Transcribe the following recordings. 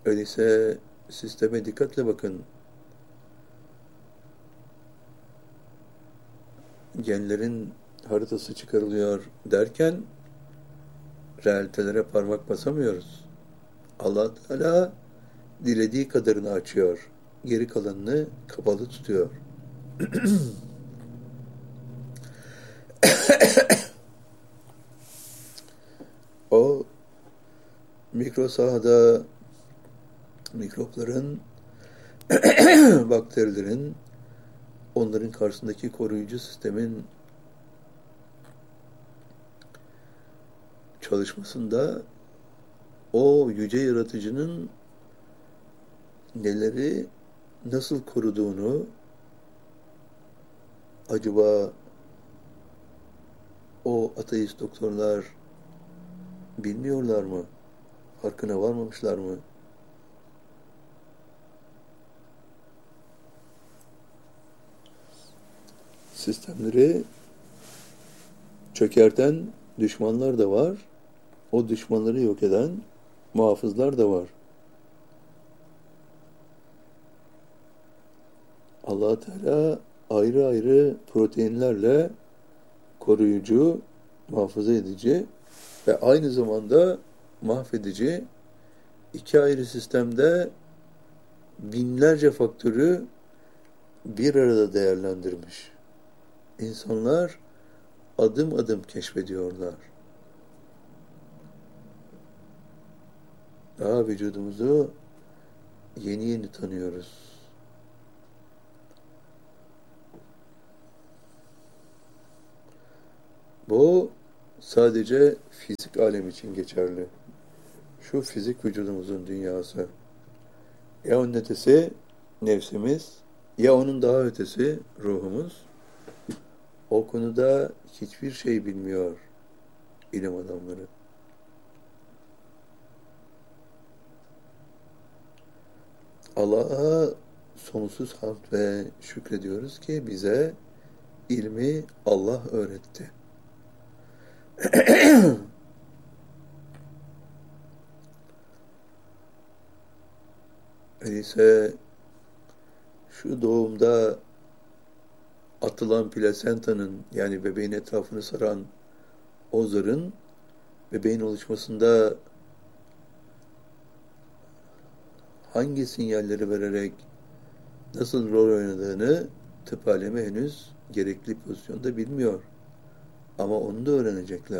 Öyleyse sisteme dikkatle bakın. Genlerin haritası çıkarılıyor derken realitelere parmak basamıyoruz. Allah Teala dilediği kadarını açıyor. Geri kalanını kapalı tutuyor. O mikro sahada mikropların, bakterilerin, onların karşısındaki koruyucu sistemin çalışmasında o yüce yaratıcının neleri nasıl koruduğunu acaba o ateist doktorlar bilmiyorlar mı? Farkına varmamışlar mı? Sistemleri çökerten düşmanlar da var. O düşmanları yok eden muhafızlar da var. Allah Teala ayrı ayrı proteinlerle koruyucu, muhafaza edici ve aynı zamanda mahvedici iki ayrı sistemde binlerce faktörü bir arada değerlendirmiş. İnsanlar adım adım keşfediyorlar. Daha vücudumuzu yeni yeni tanıyoruz. Bu sadece fizik alem için geçerli. Şu fizik vücudumuzun dünyası. Ya onun ötesi nefsimiz, ya onun daha ötesi ruhumuz. O konuda hiçbir şey bilmiyor ilim adamları. Allah'a sonsuz hamd ve şükrediyoruz ki bize ilmi Allah öğretti. Öyleyse şu doğumda atılan plasentanın, yani bebeğin etrafını saran o zarın bebeğin oluşmasında hangi sinyalleri vererek nasıl rol oynadığını tıp alemi henüz gerekli pozisyonda bilmiyor. Ama onu da öğrenecekler.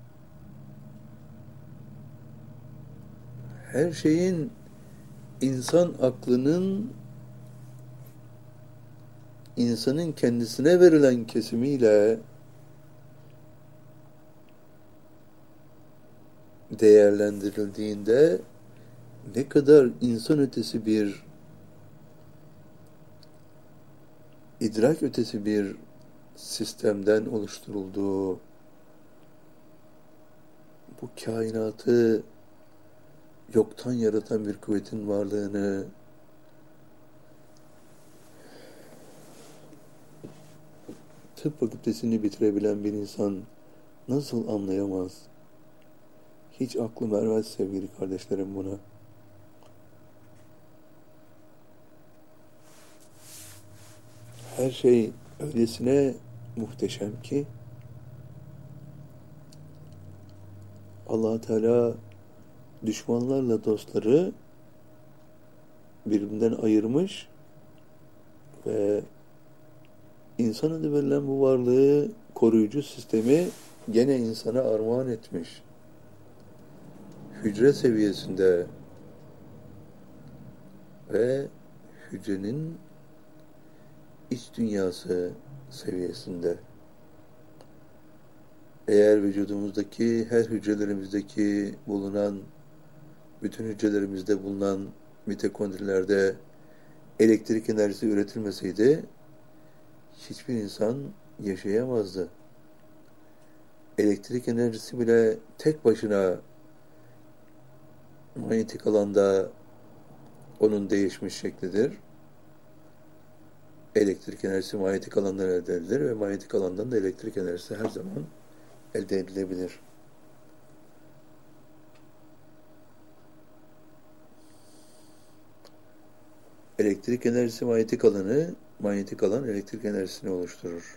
Her şeyin insan aklının insanın kendisine verilen kesimiyle değerlendirildiğinde ne kadar insan ötesi bir, idrak ötesi bir sistemden oluşturulduğu, bu kainatı yoktan yaratan bir kuvvetin varlığını tıp fakültesini bitirebilen bir insan nasıl anlayamaz? Hiç aklım ermez sevgili kardeşlerim buna. Her şey öylesine muhteşem ki Allah Teala düşmanlarla dostları birbirinden ayırmış ve insan adı verilen bu varlığı, koruyucu sistemi gene insana armağan etmiş. Hücre seviyesinde ve hücrenin iç dünyası seviyesinde. Eğer vücudumuzdaki her hücrelerimizdeki bulunan, bütün hücrelerimizde bulunan mitokondrilerde elektrik enerjisi üretilmeseydi hiçbir insan yaşayamazdı. Elektrik enerjisi bile tek başına manyetik alanda onun değişmiş şeklidir. Elektrik enerjisi manyetik alandan elde edilir ve manyetik alandan da elektrik enerjisi her zaman elde edilebilir. Elektrik enerjisi manyetik alanı, manyetik alan elektrik enerjisini oluşturur.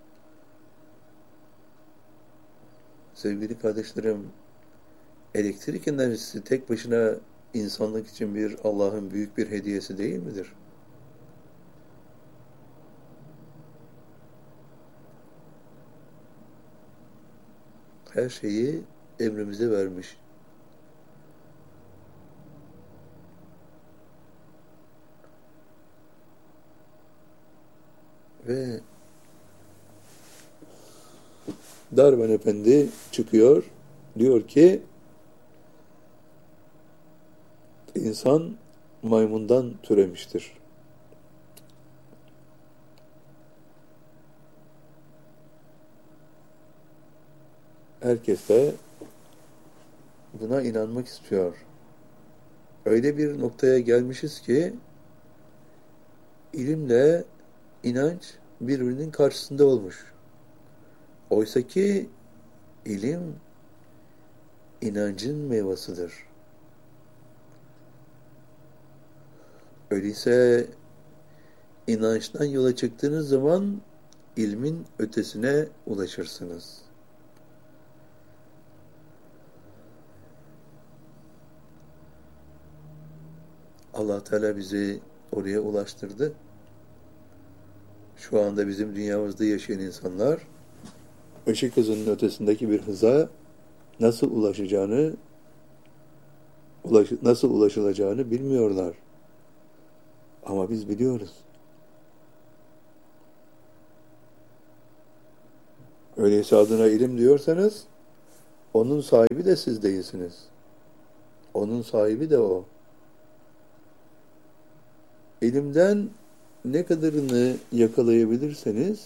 Sevgili kardeşlerim, elektrik enerjisi tek başına insanlık için bir Allah'ın büyük bir hediyesi değil midir? Her şeyi emrimize vermiş. Ve Darwin Efendi çıkıyor, diyor ki insan maymundan türemiştir. Herkes de buna inanmak istiyor. Öyle bir noktaya gelmişiz ki ilimle inanç birbirinin karşısında olmuş. Oysa ki ilim inancın meyvasıdır. Öyleyse inançtan yola çıktığınız zaman ilmin ötesine ulaşırsınız. Allah Teala bizi oraya ulaştırdı. Şu anda bizim dünyamızda yaşayan insanlar ışık hızının ötesindeki bir hıza nasıl ulaşılacağını bilmiyorlar. Ama biz biliyoruz. Öyleyse adına ilim diyorsanız onun sahibi de siz değilsiniz. Onun sahibi de o. İlimden ne kadarını yakalayabilirseniz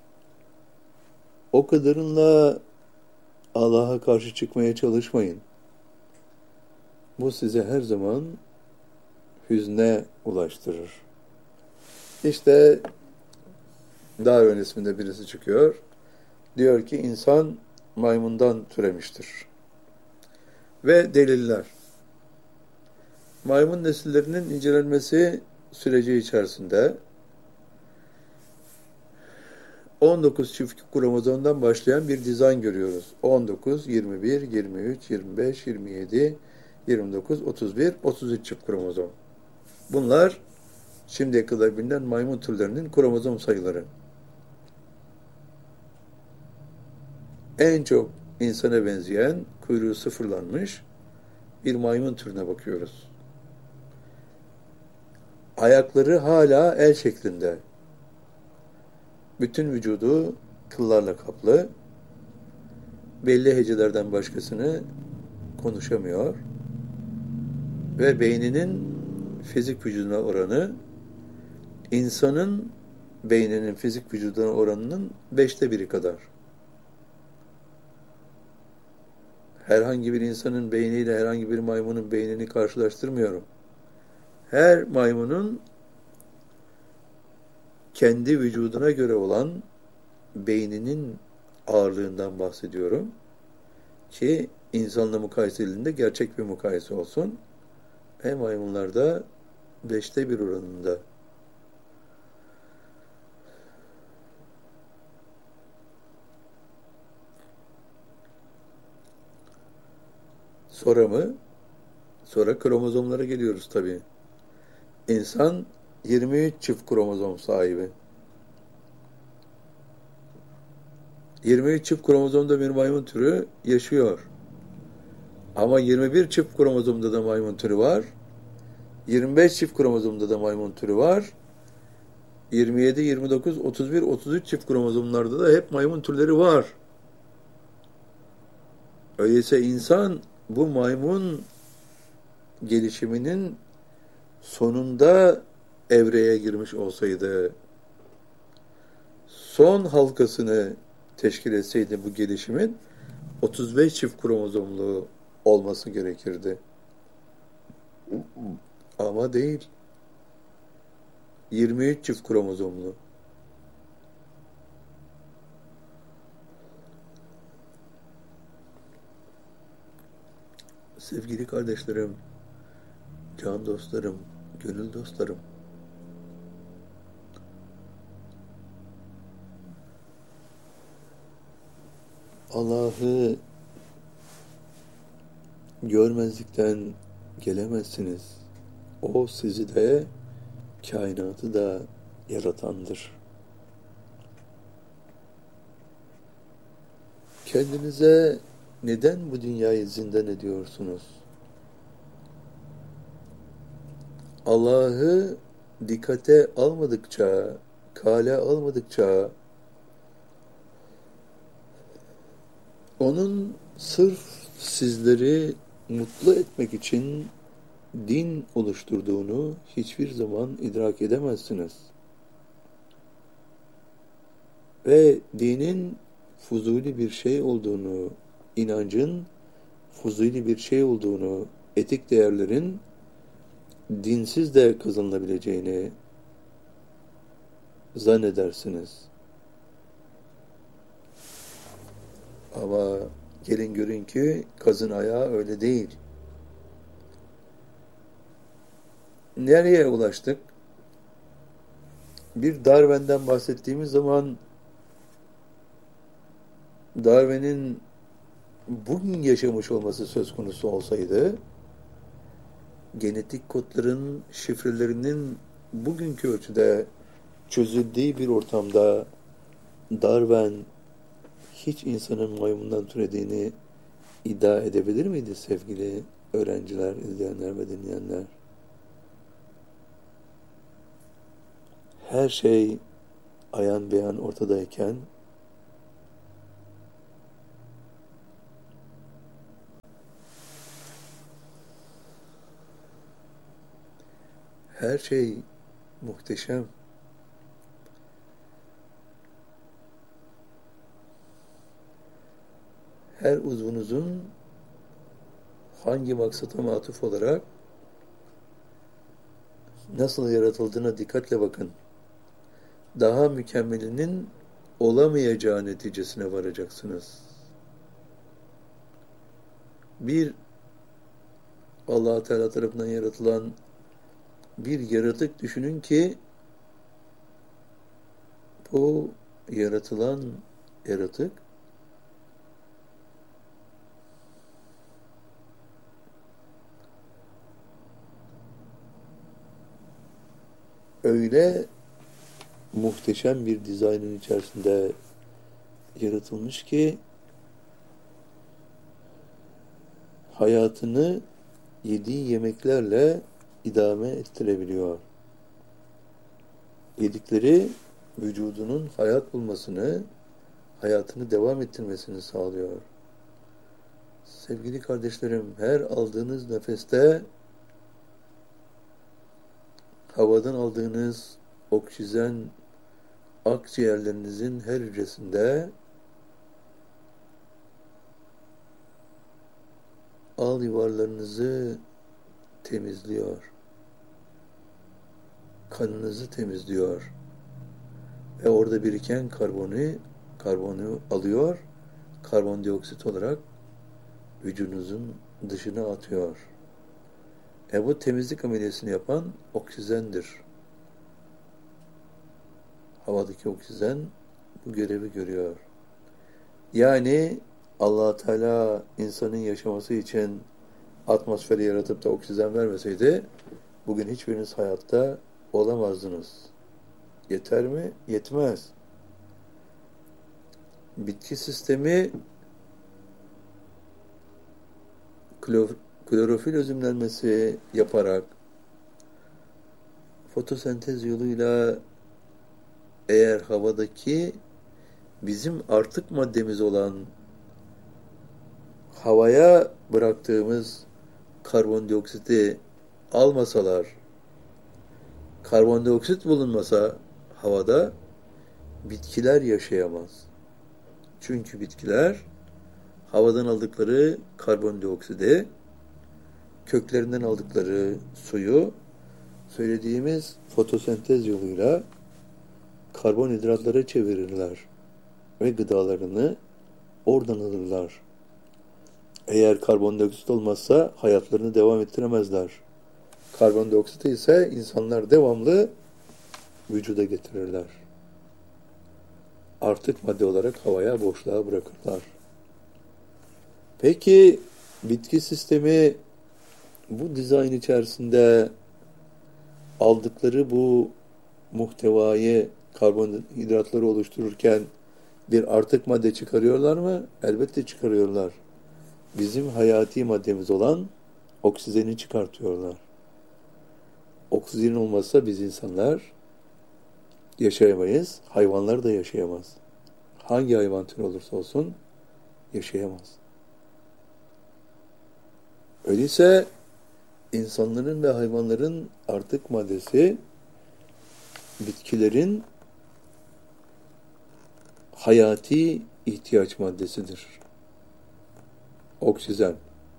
o kadarınla Allah'a karşı çıkmaya çalışmayın. Bu size her zaman hüzne ulaştırır. İşte Darwin isminde birisi çıkıyor. Diyor ki insan maymundan türemiştir. Ve deliller. Maymun nesillerinin incelenmesi süreci içerisinde 19 çift kromozomdan başlayan bir dizayn görüyoruz. 19, 21, 23, 25, 27, 29, 31, 33 çift kromozom. Bunlar şimdiye kadar bilinen maymun türlerinin kromozom sayıları. En çok insana benzeyen, kuyruğu sıfırlanmış bir maymun türüne bakıyoruz. Ayakları hala el şeklinde. Bütün vücudu kıllarla kaplı. Belli hecelerden başkasını konuşamıyor. Ve beyninin fizik vücuduna oranı insanın beyninin fizik vücuduna oranının 1/5 kadar. Herhangi bir insanın beyniyle herhangi bir maymunun beynini karşılaştırmıyorum. Her maymunun kendi vücuduna göre olan beyninin ağırlığından bahsediyorum ki insanla mukayese edildiğinde gerçek bir mukayese olsun. Maymunlarda 1/5 oranında. Sonra kromozomlara geliyoruz tabii. İnsan 23 çift kromozom sahibi. 23 çift kromozomda bir maymun türü yaşıyor. Ama 21 çift kromozomda da maymun türü var. 25 çift kromozomda da maymun türü var. 27, 29, 31, 33 çift kromozomlarda da hep maymun türleri var. Öyleyse insan bu maymun gelişiminin sonunda evreye girmiş olsaydı, son halkasını teşkil etseydi bu gelişimin 35 çift kromozomlu olması gerekirdi. Ama değil. 23 çift kromozomlu. Sevgili kardeşlerim, can dostlarım, gönül dostlarım, Allah'ı görmezlikten gelemezsiniz. O sizi de, kainatı da yaratandır. Kendinize neden bu dünyayı zindan ediyorsunuz? Allah'ı dikkate almadıkça, kale almadıkça, onun sırf sizleri mutlu etmek için din oluşturduğunu hiçbir zaman idrak edemezsiniz. Ve dinin fuzuli bir şey olduğunu, inancın fuzuli bir şey olduğunu, etik değerlerin dinsiz de kazanılabileceğini zannedersiniz. Ama gelin görün ki kazın ayağı öyle değil. Nereye ulaştık? Bir Darwin'den bahsettiğimiz zaman Darwin'in bugün yaşamış olması söz konusu olsaydı, genetik kodların şifrelerinin bugünkü ölçüde çözüldüğü bir ortamda Darwin hiç insanın maymundan türediğini iddia edebilir miydi sevgili öğrenciler, izleyenler ve dinleyenler? Her şey ayan beyan ortadayken her şey muhteşem. Her uzvunuzun hangi maksata matuf olarak nasıl yaratıldığına dikkatle bakın. Daha mükemmelinin olamayacağı neticesine varacaksınız. Bir Allah Teala tarafından yaratılan bir yaratık düşünün ki bu yaratılan yaratık öyle muhteşem bir dizaynın içerisinde yaratılmış ki hayatını yediği yemeklerle idame ettirebiliyor. Yedikleri vücudunun hayat bulmasını, hayatını devam ettirmesini sağlıyor. Sevgili kardeşlerim, her aldığınız nefeste havadan aldığınız oksijen akciğerlerinizin her hücresinde al yuvarlarınızı temizliyor. Kanınızı temizliyor. Ve orada biriken karbonu alıyor, karbondioksit olarak vücudunuzun dışına atıyor. Bu temizlik ameliyatını yapan oksijendir. Havadaki oksijen bu görevi görüyor. Yani Allah Teala insanın yaşaması için atmosferi yaratıp da oksijen vermeseydi bugün hiçbiriniz hayatta olamazdınız. Yeter mi? Yetmez. Bitki sistemi klorofil özümlenmesi yaparak fotosentez yoluyla eğer havadaki bizim artık maddemiz olan havaya bıraktığımız karbondioksiti almasalar, karbondioksit bulunmasa havada bitkiler yaşayamaz. Çünkü bitkiler havadan aldıkları karbondioksidi, köklerinden aldıkları suyu söylediğimiz fotosentez yoluyla karbonhidratlara çevirirler ve gıdalarını oradan alırlar. Eğer karbondioksit olmazsa hayatlarını devam ettiremezler. Karbondioksit ise insanlar devamlı vücuda getirirler. Artık madde olarak havaya, boşluğa bırakırlar. Peki bitki sistemi bu dizayn içerisinde aldıkları bu muhtevayı, karbonhidratları oluştururken bir artık madde çıkarıyorlar mı? Elbette çıkarıyorlar. Bizim hayati maddemiz olan oksijeni çıkartıyorlar. Oksijen olmazsa biz insanlar yaşayamayız. Hayvanlar da yaşayamaz. Hangi hayvan türü olursa olsun yaşayamaz. Öyleyse insanların ve hayvanların artık maddesi bitkilerin hayati ihtiyaç maddesidir. Oksijen.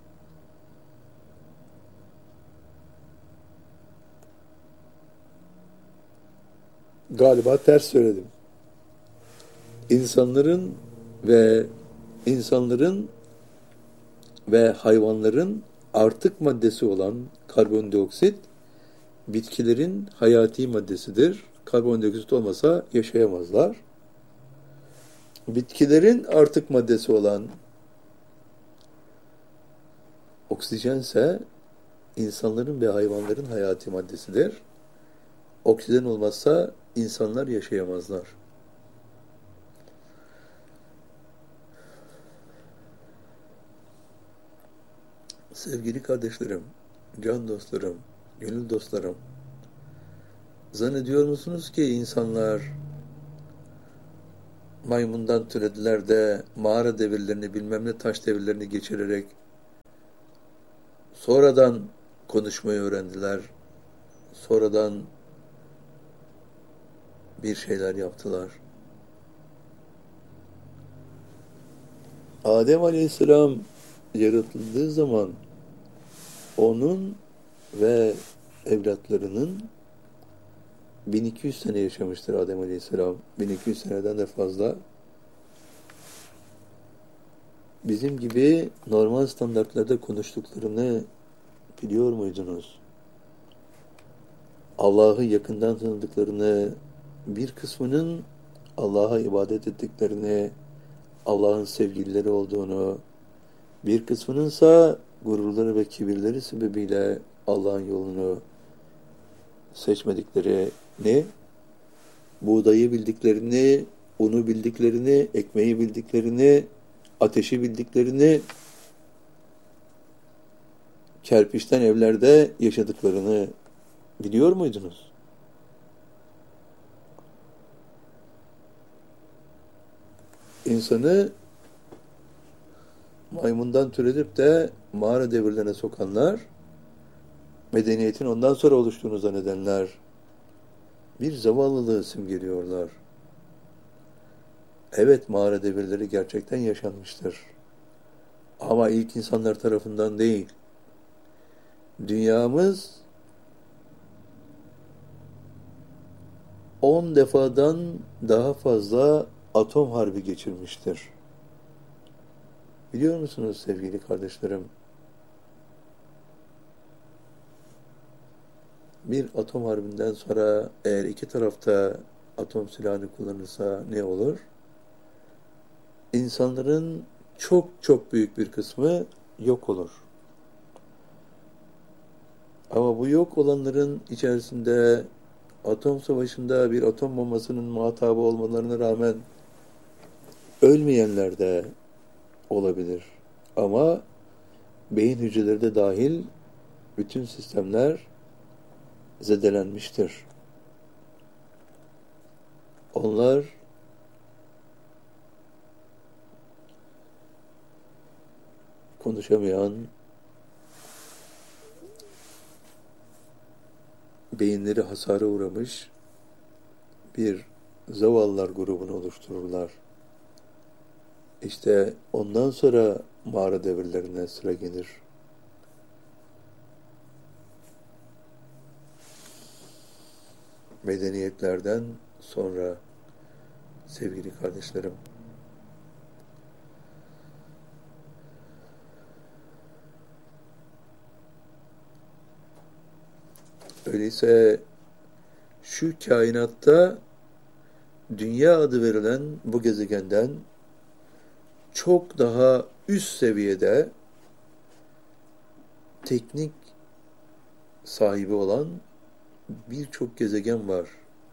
Galiba ters söyledim. İnsanların ve insanların ve hayvanların artık maddesi olan karbondioksit bitkilerin hayati maddesidir. Karbondioksit olmasa yaşayamazlar. Bitkilerin artık maddesi olan oksijense insanların ve hayvanların hayati maddesidir. Oksijen olmazsa insanlar yaşayamazlar. Sevgili kardeşlerim, can dostlarım, gönül dostlarım, zannediyor musunuz ki insanlar maymundan türediler de mağara devirlerini bilmem ne taş devirlerini geçirerek sonradan konuşmayı öğrendiler, sonradan bir şeyler yaptılar. Adem Aleyhisselam yaratıldığı zaman onun ve evlatlarının 1200 sene yaşamıştır Adem Aleyhisselam. 1200 seneden de fazla. Bizim gibi normal standartlarda konuştuklarını biliyor muydunuz? Allah'ı yakından tanıdıklarını, bir kısmının Allah'a ibadet ettiklerini, Allah'ın sevgilileri olduğunu, bir kısmınınsa gururları ve kibirleri sebebiyle Allah'ın yolunu seçmediklerini, buğdayı bildiklerini, unu bildiklerini, ekmeği bildiklerini, ateşi bildiklerini, kerpiçten evlerde yaşadıklarını biliyor muydunuz? İnsanı maymundan türedip de mağara devirlerine sokanlar, medeniyetin ondan sonra oluştuğunu zannedenler, bir zavallılığı simgeliyorlar. Evet, mağara devirleri gerçekten yaşanmıştır. Ama ilk insanlar tarafından değil. Dünyamız 10 defadan daha fazla atom harbi geçirmiştir. Biliyor musunuz sevgili kardeşlerim? Bir atom harbinden sonra eğer iki tarafta atom silahını kullanırsa ne olur? İnsanların çok çok büyük bir kısmı yok olur. Ama bu yok olanların içerisinde atom savaşında bir atom bombasının muhatabı olmalarına rağmen ölmeyenler de olabilir. Ama beyin hücreleri de dahil bütün sistemler zedelenmiştir. Onlar konuşamayan, beyinleri hasara uğramış bir zavallılar grubunu oluştururlar. İşte ondan sonra mağara devirlerine sıra gelir. Medeniyetlerden sonra sevgili kardeşlerim, öyleyse şu kainatta dünya adı verilen bu gezegenden çok daha üst seviyede teknik sahibi olan birçok gezegen var.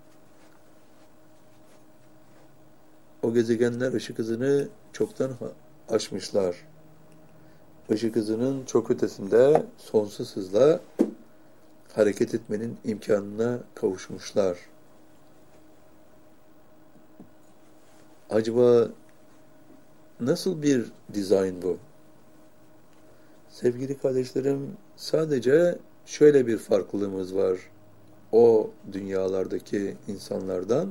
O gezegenler ışık hızını çoktan aşmışlar. Işık hızının çok ötesinde sonsuz hızla hareket etmenin imkanına kavuşmuşlar. Acaba nasıl bir dizayn bu? Sevgili kardeşlerim, sadece şöyle bir farklılığımız var o dünyalardaki insanlardan.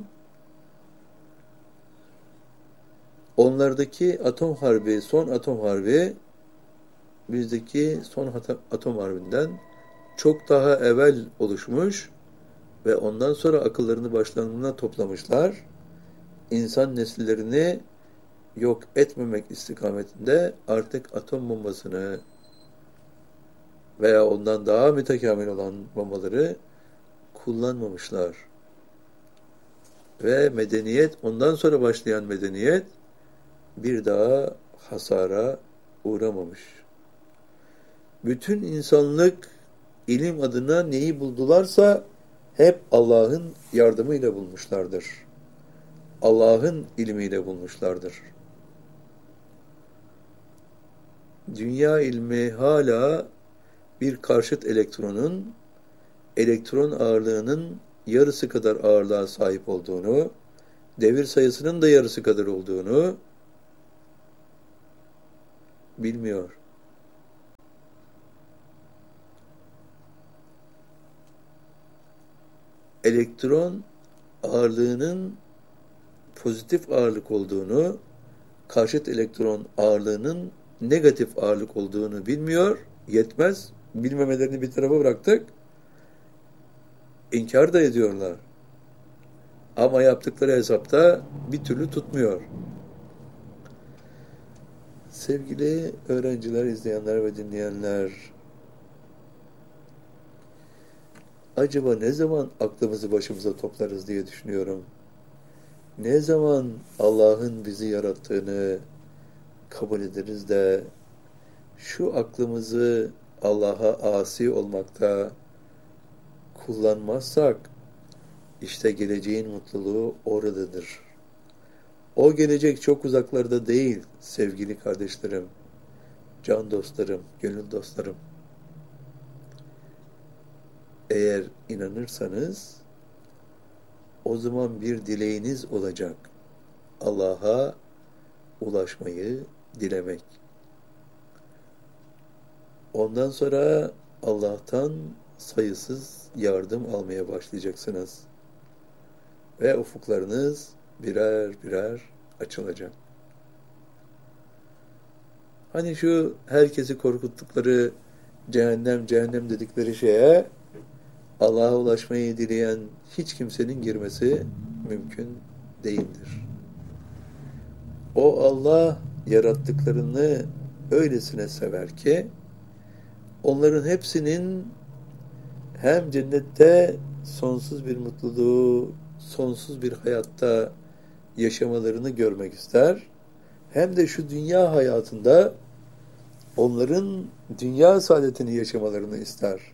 Onlardaki atom harbi, son atom harbi, bizdeki son atom harbinden çok daha evvel oluşmuş ve ondan sonra akıllarını başlarına toplamışlar. İnsan nesillerini yok etmemek istikametinde artık atom bombasını veya ondan daha mütekamil olan bombaları kullanmamışlar. Ve medeniyet, ondan sonra başlayan medeniyet bir daha hasara uğramamış. Bütün insanlık ilim adına neyi buldularsa hep Allah'ın yardımıyla bulmuşlardır. Allah'ın ilmiyle bulmuşlardır. Dünya ilmi hala bir karşıt elektronun elektron ağırlığının yarısı kadar ağırlığa sahip olduğunu, devir sayısının da yarısı kadar olduğunu bilmiyor. Elektron ağırlığının pozitif ağırlık olduğunu, karşıt elektron ağırlığının negatif ağırlık olduğunu bilmiyor, yetmez. Bilmemelerini bir tarafa bıraktık. İnkar da ediyorlar. Ama yaptıkları hesapta bir türlü tutmuyor. Sevgili öğrenciler, izleyenler ve dinleyenler, acaba ne zaman aklımızı başımıza toplarız diye düşünüyorum. Ne zaman Allah'ın bizi yarattığını kabul ederiz de şu aklımızı Allah'a asi olmakta kullanmazsak işte geleceğin mutluluğu oradadır. O gelecek çok uzaklarda değil sevgili kardeşlerim, can dostlarım, gönül dostlarım. Eğer inanırsanız o zaman bir dileğiniz olacak. Allah'a ulaşmayı dilemek. Ondan sonra Allah'tan sayısız yardım almaya başlayacaksınız. Ve ufuklarınız birer birer açılacak. Hani şu herkesi korkuttukları cehennem cehennem dedikleri şeye Allah'a ulaşmayı dileyen hiç kimsenin girmesi mümkün değildir. O Allah yarattıklarını öylesine sever ki onların hepsinin hem cennette sonsuz bir mutluluğu, sonsuz bir hayatta yaşamalarını görmek ister, hem de şu dünya hayatında onların dünya saadetini yaşamalarını ister.